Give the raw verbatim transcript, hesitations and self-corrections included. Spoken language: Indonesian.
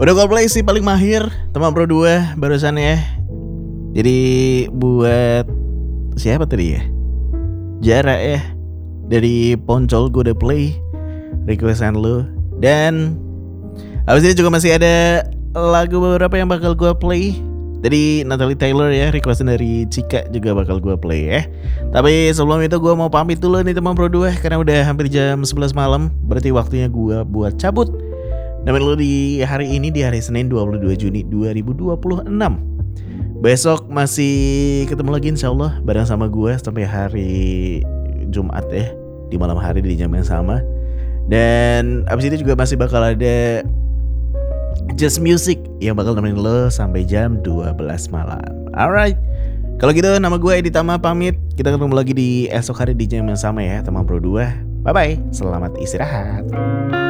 Udah Coldplay sih paling mahir, teman Pro dua barusan ya. Jadi buat siapa tadi ya? Jara ya. Dari Poncol gue udah play requestan lu. Dan habis ini juga masih ada lagu beberapa yang bakal gue play dari Natalie Taylor ya, requestan dari Cika juga bakal gue play ya. Tapi sebelum itu gue mau pamit dulu nih teman Pro dua, karena udah hampir jam sebelas malam. Berarti waktunya gue buat cabut. Nemenin lu di hari ini, di hari Senin dua puluh dua Juni dua ribu dua puluh enam. Besok masih ketemu lagi insyaallah bareng sama gue sampai hari Jumat ya, di malam hari di jam yang sama. Dan abis itu juga masih bakal ada Just Music yang bakal nemenin lo sampai jam dua belas malam. Alright, kalau gitu nama gue Edi Tama pamit. Kita ketemu lagi di esok hari di jam yang sama ya teman Pro dua. Bye bye, selamat istirahat.